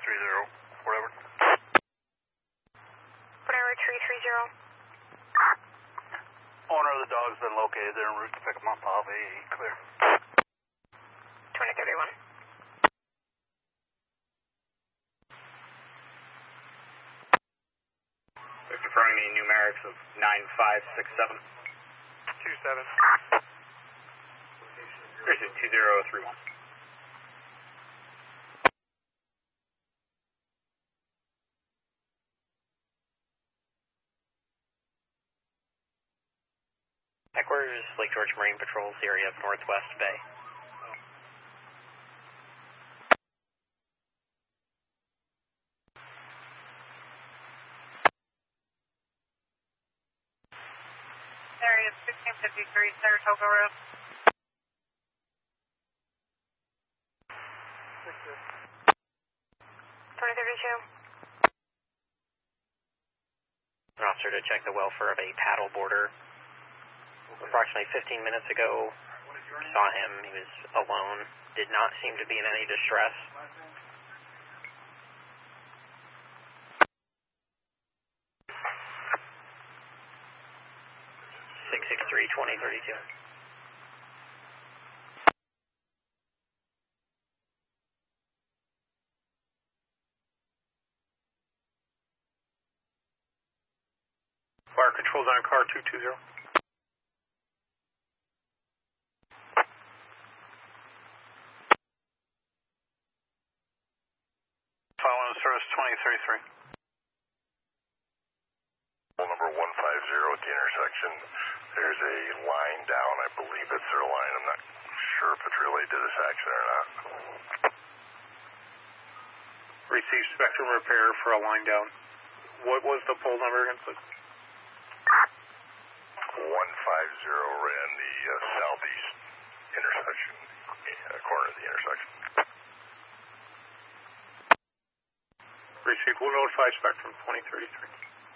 330, whatever. Whatever, 330. Owner of the dog's been located. They're en route to pick him up. I'll be clear. 2031. They're confirming the numerics of 9567. 27. This is 2031. Headquarters, Lake George Marine Patrol's area of Northwest Bay. Area 1653, Saratoga Road. An officer to check the welfare of a paddle boarder. Approximately 15 minutes ago, saw him. He was alone. Did not seem to be in any distress. (663-2032). Fire controls on car 220. Following service 2033. Number 150 at the intersection. There's a line down. I believe it's their line. I'm not sure if it's related to this accident or not. Received spectrum repair for a line down. What was the pole number again, please? 150 right in the southeast intersection, corner of the intersection. Received. We'll notify spectrum 2033.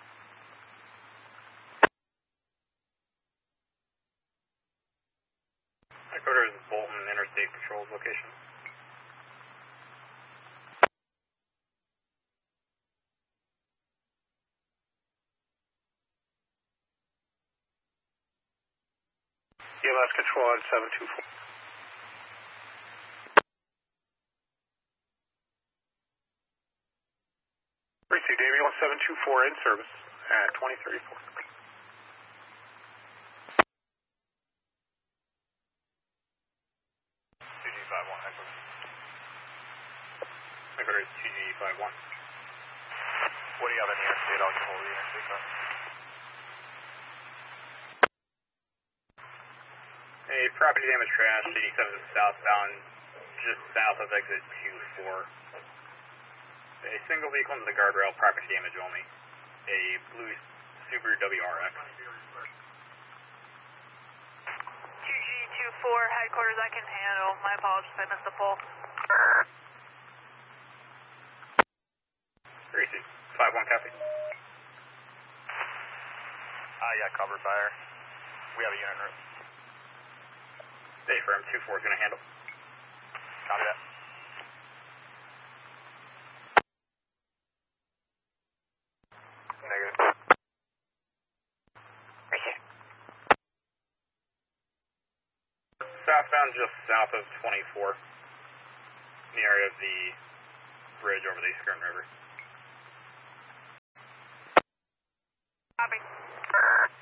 Headquarters is Bolton Interstate Patrol's location. EMS control on 724. Received ambulance 724 in service at 2034. Headquarters 2G51. What do you have in the interstate? I'll get hold of the interstate car. A property damage crash, 87 southbound, just south of exit 24. A single vehicle into the guardrail, property damage only. A blue Subaru WRX. 2G24, headquarters, I can handle. My apologies, I missed the pole. Received. 5-1 copy. Yeah, cover fire. We have a unit en route. Day firm 24 is going to handle. Copy that. Negative. Received. Southbound just south of 24. In the area of the bridge over the Skirn River. Copy.